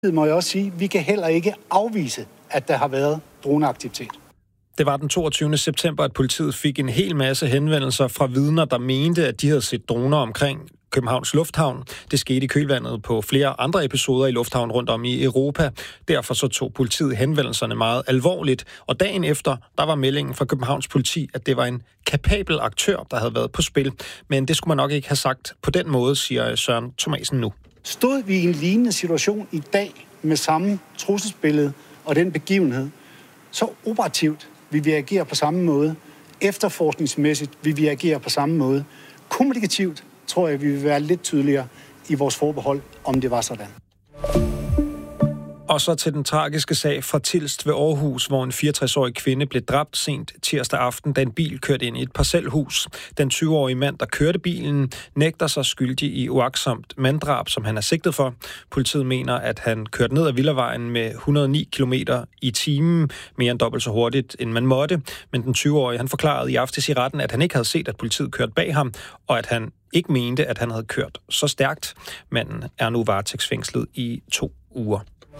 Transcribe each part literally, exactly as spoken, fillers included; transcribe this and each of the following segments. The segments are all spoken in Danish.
Må jeg også sige, vi kan heller ikke afvise, at der har været droneaktivitet. Det var den toogtyvende september, at politiet fik en hel masse henvendelser fra vidner, der mente, at de havde set droner omkring Københavns Lufthavn. Det skete i kølvandet på flere andre episoder i lufthavnen rundt om i Europa. Derfor så tog politiet henvendelserne meget alvorligt, og dagen efter, der var meldingen fra Københavns politi, at det var en kapabel aktør, der havde været på spil. Men det skulle man nok ikke have sagt på den måde, siger Søren Thomasen nu. Stod vi i en lignende situation i dag med samme trusselsbillede og den begivenhed, så operativt vil vi agere på samme måde. Efterforskningsmæssigt vil vi agere på samme måde. Kommunikativt tror jeg, vi vil være lidt tydeligere i vores forbehold, om det var sådan. Og så til den tragiske sag fra Tilst ved Aarhus, hvor en fireogtres-årig kvinde blev dræbt sent tirsdag aften, da en bil kørte ind i et parcelhus. Den tyve-årige mand, der kørte bilen, nægter sig skyldig i uagtsomt manddrab, som han er sigtet for. Politiet mener, at han kørte ned ad Villavejen med et hundrede og ni kilometer i timen, mere end dobbelt så hurtigt, end man måtte. Men den tyve-årige, han forklarede i aftes i retten, at han ikke havde set, at politiet kørte bag ham, og at han ikke mente, at han havde kørt så stærkt. Manden er nu varetægtsfængslet i to uger.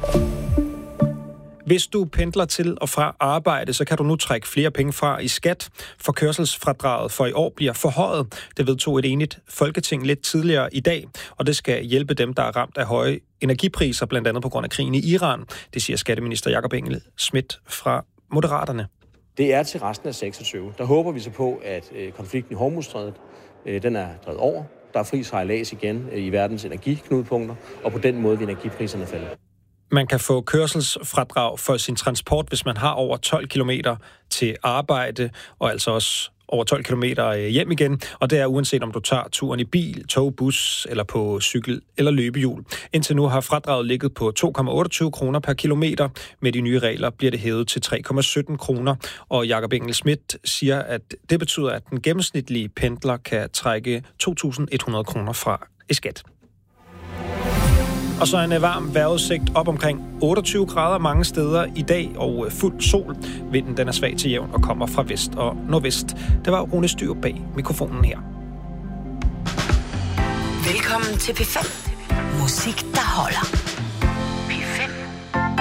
Hvis du pendler til og fra arbejde, så kan du nu trække flere penge fra i skat, for kørselsfradraget for i år bliver forhøjet. Det vedtog et enigt Folketing lidt tidligere i dag, og det skal hjælpe dem, der er ramt af høje energipriser, blandt andet på grund af krigen i Iran. Det siger skatteminister Jakob Engel-Schmidt fra Moderaterne. Det er til resten af seksogtyve. Der håber vi så på, at konflikten i Hormuzstrædet, den er drevet over. Der er fri sejlads igen i verdens energiknudepunkter, og på den måde vil energipriserne falde. Man kan få kørselsfradrag for sin transport, hvis man har over tolv kilometer til arbejde, og altså også over tolv kilometer hjem igen. Og det er uanset om du tager turen i bil, tog, bus eller på cykel eller løbehjul. Indtil nu har fradraget ligget på to komma otteogtyve kroner per kilometer. Med de nye regler bliver det hævet til tre komma sytten kroner. Og Jakob Engel-Schmidt siger, at det betyder, at den gennemsnitlige pendler kan trække to tusind et hundrede kroner fra i skat. Og så en varm vejrudsigt op omkring otteogtyve grader mange steder i dag og fuld sol. Vinden den er svag til jævn og kommer fra vest og nordvest. Det var Rune Styr bag mikrofonen her. Velkommen til P fem. Musik, der holder.